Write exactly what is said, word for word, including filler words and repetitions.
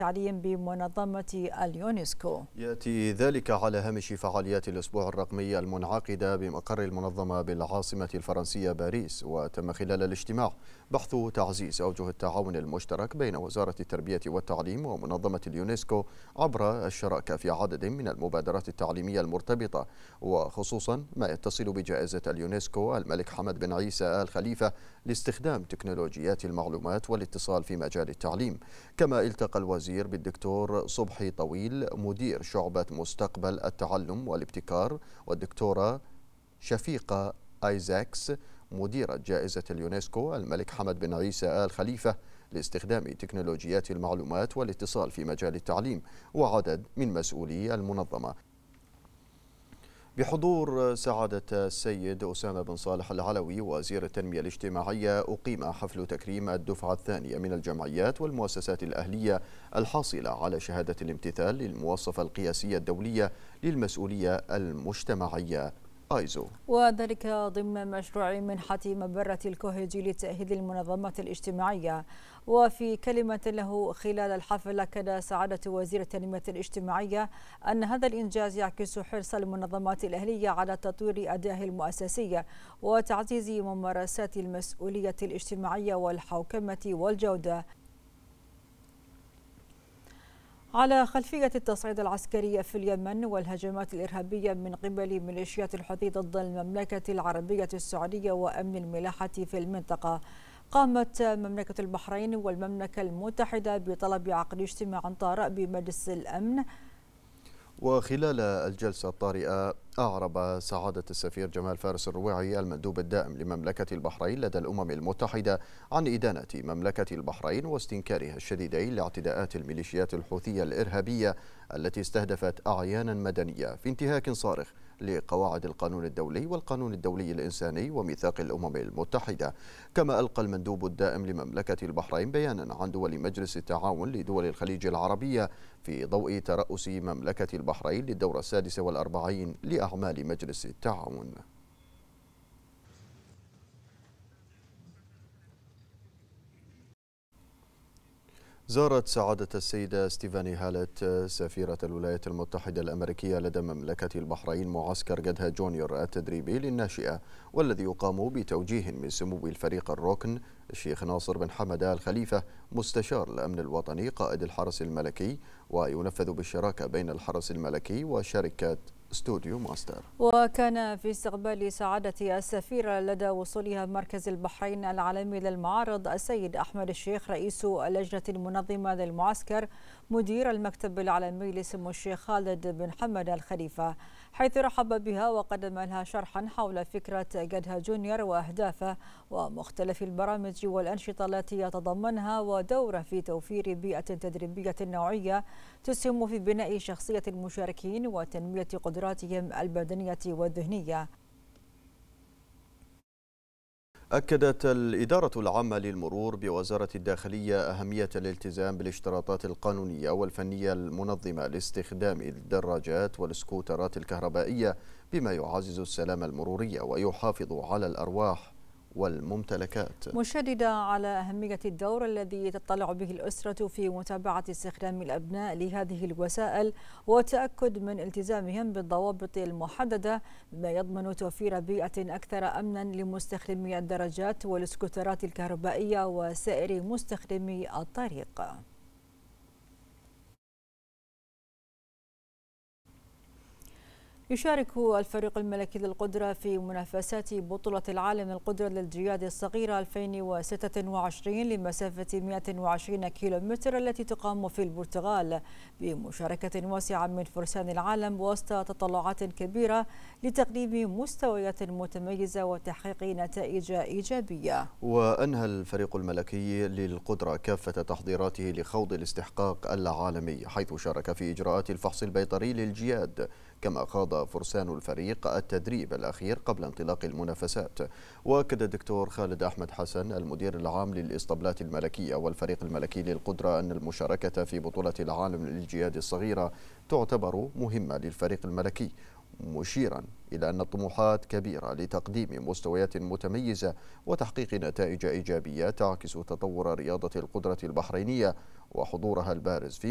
التعليم بمنظمة اليونسكو. يأتي ذلك على هامش فعاليات الأسبوع الرقمي المنعقدة بمقر المنظمة بالعاصمة الفرنسية باريس. وتم خلال الاجتماع بحث تعزيز أوجه التعاون المشترك بين وزارة التربية والتعليم ومنظمة اليونسكو عبر الشراكة في عدد من المبادرات التعليمية المرتبطة، وخصوصا ما يتصل بجائزة اليونسكو الملك حمد بن عيسى آل خليفة لاستخدام تكنولوجيات المعلومات والاتصال في مجال التعليم. كما التقى الوزير بالدكتور صبحي طويل مدير شعبة مستقبل التعلم والابتكار، والدكتورة شفيقة آيزاكس مديرة جائزة اليونسكو الملك حمد بن عيسى آل خليفة لاستخدام تكنولوجيات المعلومات والاتصال في مجال التعليم، وعدد من مسؤولي المنظمة. بحضور سعادة السيد أسامة بن صالح العلوي وزير التنمية الاجتماعية، أقيم حفل تكريم الدفعة الثانية من الجمعيات والمؤسسات الأهلية الحاصلة على شهادة الامتثال للمواصفة القياسية الدولية للمسؤولية المجتمعية آيزو، وذلك ضمن مشروع منحة مبرة الكوهجي لتأهيل المنظمات الاجتماعية. وفي كلمة له خلال الحفل أكد سعادة وزير التنمية الاجتماعية أن هذا الإنجاز يعكس حرص المنظمات الأهلية على تطوير أدائها المؤسسي وتعزيز ممارسات المسؤولية الاجتماعية والحوكمة والجودة. على خلفية التصعيد العسكري في اليمن والهجمات الإرهابية من قبل ميليشيات الحوثي ضد المملكة العربية السعودية وأمن الملاحة في المنطقة، قامت مملكة البحرين والمملكة المتحدة بطلب عقد اجتماع طارئ بمجلس الأمن. وخلال الجلسة الطارئة أعرب سعادة السفير جمال فارس الرويعي المندوب الدائم لمملكة البحرين لدى الأمم المتحدة عن إدانة مملكة البحرين واستنكارها الشديدين لاعتداءات الميليشيات الحوثية الإرهابية التي استهدفت أعيانا مدنية في انتهاك صارخ لقواعد القانون الدولي والقانون الدولي الإنساني وميثاق الأمم المتحدة. كما ألقى المندوب الدائم لمملكة البحرين بيانا عن دول مجلس التعاون لدول الخليج العربية في ضوء ترأس مملكة البحرين للدورة السادسة والأربعين لأعمال مجلس التعاون. زارت سعادة السيدة ستيفاني هالت سفيرة الولايات المتحدة الأمريكية لدى مملكة البحرين معسكر قدها جونيور التدريبي للناشئة، والذي يقام بتوجيه من سمو الفريق الركن الشيخ ناصر بن حمد آل خليفة مستشار الأمن الوطني قائد الحرس الملكي، وينفذ بالشراكة بين الحرس الملكي وشركة استوديو ماستر. وكان في استقبال سعادة السفيرة لدى وصولها مركز البحرين العالمي للمعارض السيد أحمد الشيخ رئيس اللجنة المنظمة للمعسكر مدير المكتب العالمي لسمو الشيخ خالد بن حمد الخليفة، حيث رحب بها وقدم لها شرحا حول فكرة قدها جونيور وأهدافه ومختلف البرامج والأنشطة التي يتضمنها ودوره في توفير بيئة تدريبية نوعية تسهم في بناء شخصية المشاركين وتنمية قدراتهم البدنية والذهنية. أكدت الإدارة العامة للمرور بوزارة الداخلية أهمية الالتزام بالاشتراطات القانونية والفنية المنظمة لاستخدام الدراجات والسكوترات الكهربائية، بما يعزز السلامة المرورية ويحافظ على الأرواح والممتلكات، مشددة على أهمية الدور الذي تطلع به الأسرة في متابعة استخدام الأبناء لهذه الوسائل والتأكد من التزامهم بالضوابط المحددة، بما يضمن توفير بيئة أكثر أمنا لمستخدمي الدراجات والسكوترات الكهربائية وسائر مستخدمي الطريق. يشارك الفريق الملكي للقدرة في منافسات بطولة العالم للقدرة للجياد الصغيرة ألفين وستة وعشرين لمسافة مئة وعشرين كيلومتر التي تقام في البرتغال بمشاركة واسعة من فرسان العالم وسط تطلعات كبيرة لتقديم مستويات متميزة وتحقيق نتائج إيجابية. وأنهى الفريق الملكي للقدرة كافة تحضيراته لخوض الاستحقاق العالمي، حيث شارك في إجراءات الفحص البيطري للجياد، كما خاض فرسان الفريق التدريب الأخير قبل انطلاق المنافسات. وأكد الدكتور خالد أحمد حسن المدير العام للإسطبلات الملكية والفريق الملكي للقدرة أن المشاركة في بطولة العالم للجياد الصغيرة تعتبر مهمة للفريق الملكي، مشيرا إلى أن الطموحات كبيرة لتقديم مستويات متميزة وتحقيق نتائج إيجابية تعكس تطور رياضة القدرة البحرينية وحضورها البارز في